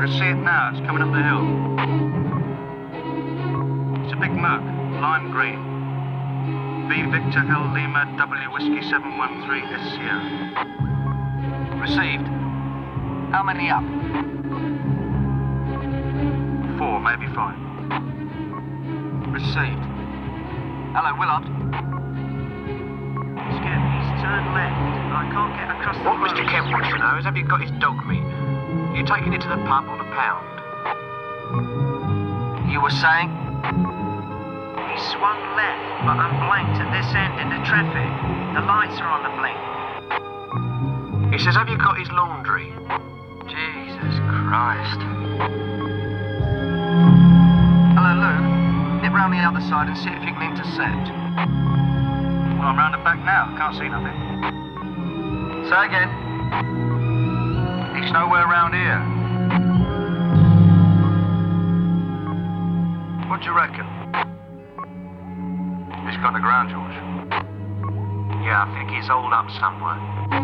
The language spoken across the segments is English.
can see it now. It's coming up the hill. It's a big Merc, lime green. V Victor L Lima W Whiskey 713 S Sierra. Received. How many up? 4, maybe 5. Received. Hello, Willard. Skip, he's turned left. I can't get across the What road. Mr. Kemp wants to know is, have you got his dog meat? Are you taking it to the pub or the pound? You were saying? He swung left, but I'm blanked at this end in the traffic. The lights are on the blink. He says, have you got his laundry? Jesus Christ. Hello, Lou. Nip round the other side and see if you can intercept. Well, I'm round the back now. Can't see nothing. Say again. He's nowhere around here. What do you reckon? He's got the ground, George. Yeah, I think he's holed up somewhere.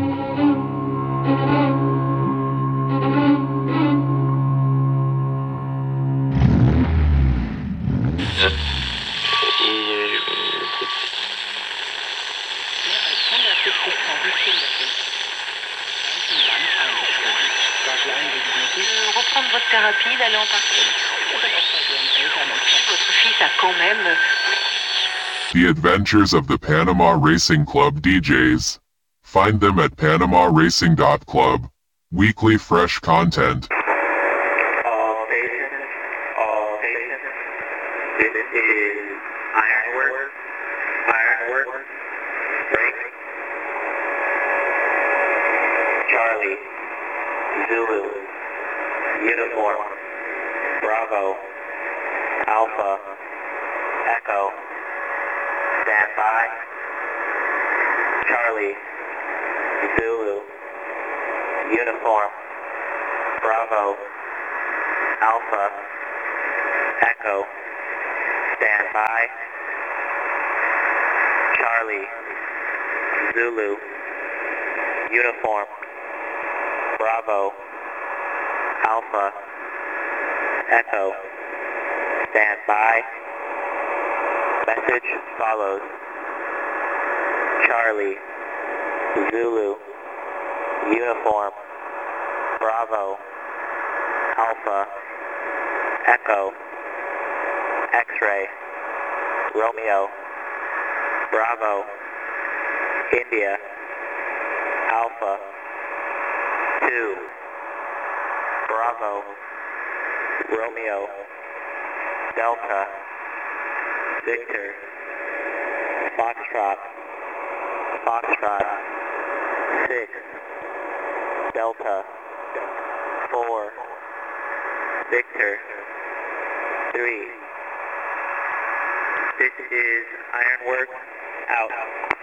Reprendre votre thérapie, d'aller en partie. Votre fils a quand même... The Adventures of the Panama Racing Club DJs. Find them at PanamaRacing.club. Weekly fresh content. All stations. This is Ironworks. Break. Charlie. Zulu. Uniform. Bravo. Alpha. Echo. Stand by. Charlie. Zulu. Uniform. Bravo. Alpha. Echo. Stand by. Charlie. Zulu. Uniform. Bravo. Alpha. Echo. Stand by. Message follows. Charlie. Zulu. Uniform. Bravo. Alpha. Echo. X-ray. Romeo. Bravo. India. Alpha. 2. Bravo. Romeo. Delta. Victor. Foxtrot. 6. Delta. 4. Victor. 3. This is Ironworks out.